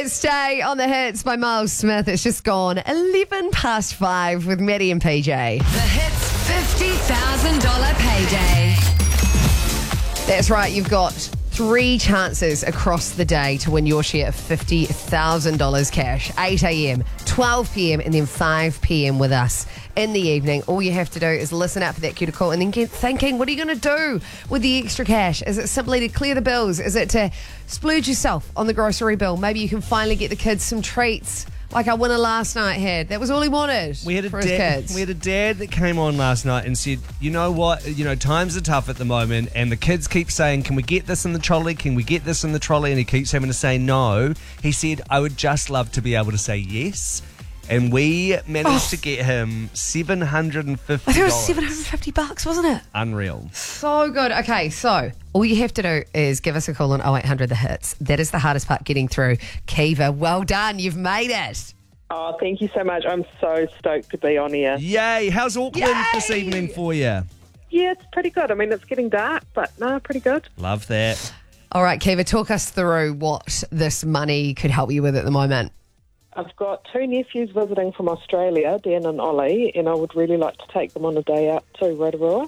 It's Stay on the Hits by Miles Smith. It's just gone 5:11 with Maddie and PJ. The Hits $50,000 payday. That's right. You've got 3 chances across the day to win your share of $50,000 cash. 8 a.m, 12 p.m, and then 5 p.m. with us in the evening. All you have to do is listen out for that cue to call and then get thinking, what are you going to do with the extra cash? Is it simply to clear the bills? Is it to splurge yourself on the grocery bill? Maybe you can finally get the kids some treats like our winner last night had. That was all he wanted for his kids. We had a dad that came on last night and said, you know what, times are tough at the moment and the kids keep saying, can we get this in the trolley? Can we get this in the trolley? And he keeps having to say no. He said, I would just love to be able to say yes. And we managed to get him $750. I think it was $750, wasn't it? Unreal. So good. Okay, so all you have to do is give us a call on 0800 The Hits. That is the hardest part, getting through. Kiva, well done. You've made it. Oh, thank you so much. I'm so stoked to be on here. Yay. How's Auckland Yay! this evening for you? Yeah, it's pretty good. I mean, it's getting dark, but no, pretty good. Love that. All right, Kiva, talk us through what this money could help you with at the moment. I've got 2 nephews visiting from Australia, Dan and Ollie, and I would really like to take them on a day out to Rotorua.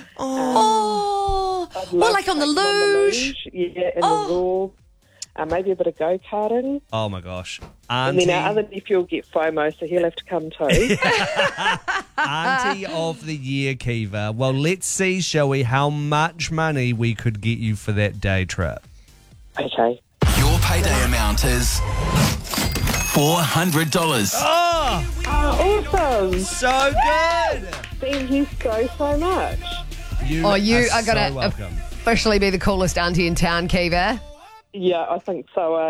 Well, like on the luge. Yeah, and the Zorb. Maybe a bit of go-karting. Oh, my gosh. And then our other nephew will get FOMO, so he'll have to come too. Auntie of the year, Kiva. Well, let's see, shall we, how much money we could get you for that day trip. Okay. Your payday amount is $400. Oh, Awesome. so good. Thank you so much. You are so going to welcome. officially be the coolest auntie in town, Kiva. Yeah, I think so.